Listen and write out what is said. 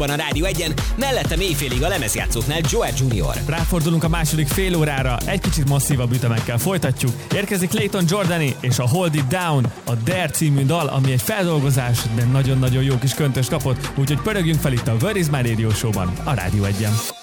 a Rádió 1-en, mellette éjfélig a lemezjátszóknál Joe Junior. Ráfordulunk a második fél órára, egy kicsit masszívabb ütemekkel folytatjuk. Érkezik Clayton Jordani és a Hold It Down, a Dare című dal, ami egy feldolgozás, de nagyon-nagyon jó kis köntös kapott, úgyhogy pörögjünk fel itt a Where Is My Radio Show-ban, a Rádió 1-en.